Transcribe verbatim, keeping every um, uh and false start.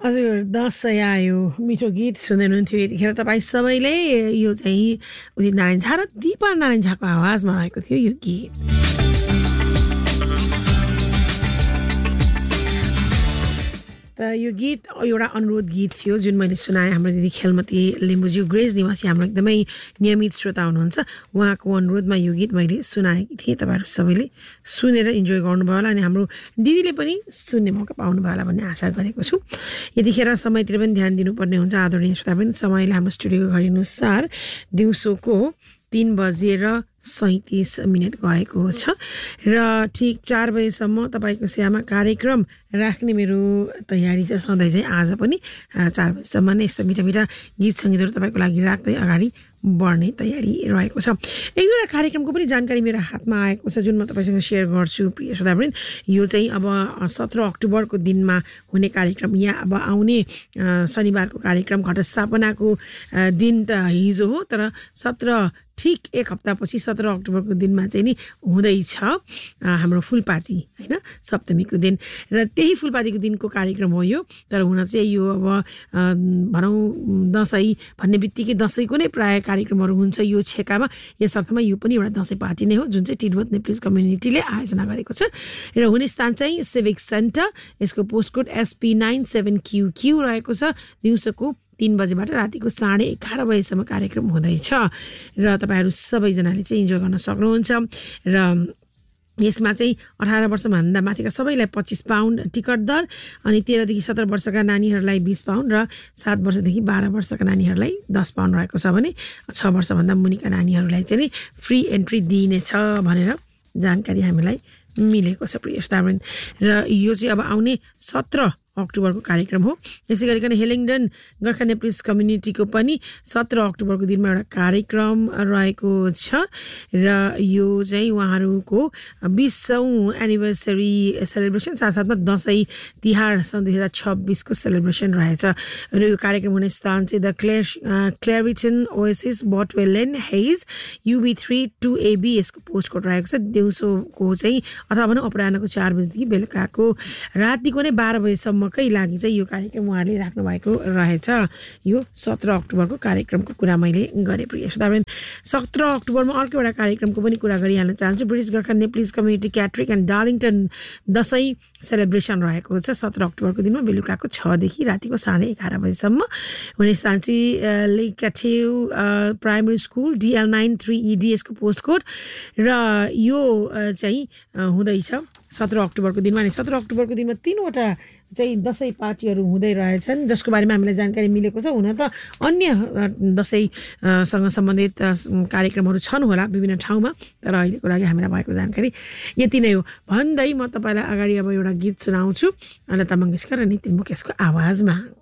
हजुर दसैँ आयो मिठो गीत सुन्दै हुनुहुन्थ्यो यतिखेर तपाईँ सबैले। यो चाहिँ उदित नारायण झा र दिपा नारायण झाको आवाजमा रहेको थियो यो गीत। त यो गीत एउटा अनुरोध गीत थियो जुन मैले सुनाएँ। हाम्रो दिदी खेलमती लिम्बुज्यू ग्रेस निवासी हाम्रो एकदमै नियमित श्रोता हुनुहुन्छ, उहाँको अनुरोधमा यो गीत मैले सुनाएकी थिएँ। तपाईँहरू सबैले सुनेर इन्जोय गर्नुभयो होला अनि हाम्रो दिदीले पनि सुन्ने मौका पाउनुभयो होला भन्ने आशा गरेको छु। यतिखेर समयतिर पनि ध्यान दिनुपर्ने हुन्छ आदरणीय श्रोता पनि। समयले हाम्रो स्टुडियोको घडी अनुसार दिउँसोको तीन बजेर सैँतिस मिनट गएको छ र ठिक चार बजेसम्म तपाईँको सेवामा कार्यक्रम राख्ने मेरो तयारी छ सधैँ चाहिँ। आज पनि चार बजीसम्म नै यस्तो मिठा मिठा गीत सङ्गीतहरू तपाईँको लागि राख्दै अगाडि बढ्ने तयारी रहेको छ। एक दुईवटा कार्यक्रमको पनि जानकारी मेरो हातमा आएको छ जुन म तपाईँसँग सेयर गर्छु प्रिय श्रोतावृन्द। यो चाहिँ अब सत्र अक्टोबरको दिनमा हुने कार्यक्रम या अब आउने शनिबारको कार्यक्रम घटस्थापनाको दिन त हिजो हो, तर सत्र ठिक एक हप्तापछि सत्र अक्टोबरको दिनमा चाहिँ नि हुँदैछ हाम्रो फुलपाती होइन, सप्तमीको दिन। र त्यही फुलपातीको दिनको कार्यक्रम हो यो। तर हुन चाहिँ यो अब भनौँ दसैँ भन्ने बित्तिकै दसैँको नै प्रायः कार्यक्रमहरू हुन्छ यो छेकामा। यस अर्थमा यो पनि एउटा दसैँ पार्टी नै हो जुन चाहिँ टिडवत नेप्लिज कम्युनिटीले आयोजना गरेको छ। र हुने स्थान चाहिँ सिभिक सेन्टर, यसको postcode SP nine seven Q Q रहेको छ। दिउँसोको तीन बजेबाट रातिको साढे एघार बजेसम्म कार्यक्रम हुँदैछ र तपाईँहरू सबैजनाले चाहिँ इन्जोय गर्न सक्नुहुन्छ। र यसमा चाहिँ अठार वर्षभन्दा माथिका सबैलाई पच्चिस पाउन्ड टिकट दर अनि तेह्रदेखि सत्र वर्षका नानीहरूलाई बिस पाउन्ड र सात वर्षदेखि बाह्र वर्षका नानीहरूलाई दस पाउन्ड रहेको छ भने छ वर्षभन्दा मुनिका नानीहरूलाई चाहिँ नि फ्री एन्ट्री दिइनेछ भनेर जानकारी हामीलाई मिलेको छ प्रिय श्रोतावृन्द। र यो चाहिँ अब आउने सत्र अक्टोबरको कार्यक्रम हो। यसै गरिकन हेलिङडन गोर्खा नेप्लिज कम्युनिटीको पनि सत्र अक्टोबरको दिनमा एउटा कार्यक्रम रहेको छ र यो चाहिँ उहाँहरूको बिसौँ एनिभर्सरी सेलिब्रेसन साथसाथमा दसैँ तिहार सन् दुई हजार छब्बिसको सेलिब्रेसन रहेछ। र यो कार्यक्रम हुने स्थान चाहिँ the Kler क्लेरिटन oasis बटवेलेन has युबी three two AB यसको पोस्टकोड रहेको छ। दिउँसोको चाहिँ अथवा भनौँ अपराह्नको चार बजीदेखि बेलुकाको रातिको नै बाह्र बजीसम्म कै लागि चाहिँ यो कार्यक्रम उहाँहरूले राख्नु भएको रहेछ। यो सत्र अक्टोबरको कार्यक्रमको कुरा मैले गरेँ प्रिय श्रोतावृन्द। सत्र अक्टोबरमा अर्को एउटा कार्यक्रमको पनि कुरा गरिहाल्न चाहन्छु। British Gorkha Nepalese community क्याट्रिक and डार्लिङटन Dashain celebration रहेको छ सत्र अक्टोबरको दिनमा बेलुकाको छदेखि रातिको साढे एघार बजीसम्म। हुने स्थान चाहिँ लेक क्याथेउ primary school DL nine three ED यसको पोस्टकोड र यो चाहिँ हुँदैछ सत्र अक्टोबरको दिनमा। अनि सत्र अक्टोबरको दिनमा तिनवटा चाहिँ दसैँ पार्टीहरू हुँदै रहेछन् जसको बारेमा हामीलाई जानकारी मिलेको छ। हुन त अन्य दसैँसँग सम्बन्धित कार्यक्रमहरू छन् होला विभिन्न ठाउँमा, तर अहिलेको लागि हामीलाई भएको जानकारी यति नै हो भन्दै म तपाईँलाई अगाडि अब एउटा गीत सुनाउँछु लता मङ्गेशकर र नितिन मुकेशको आवाजमा।